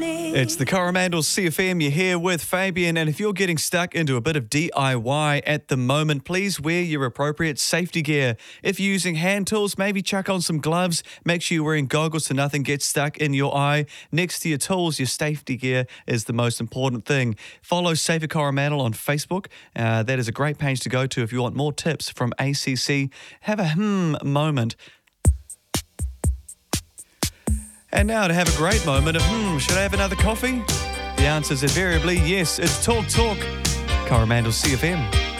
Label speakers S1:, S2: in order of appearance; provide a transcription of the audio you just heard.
S1: morning.
S2: It's the Coromandel CFM. You're here with Fabian, and if you're getting stuck into a bit of DIY at the moment, please wear your appropriate safety gear. If you're using hand tools, maybe chuck on some gloves. Make sure you're wearing goggles so nothing gets stuck in your eye. Next to your tools, your safety gear is the most important thing. Follow Safer Coromandel on Facebook. That is a great page to go to if you want more tips from ACC. Have a moment. And now to have a great moment of, should I have another coffee? The answer is invariably yes. It's Talk. Coromandel CFM.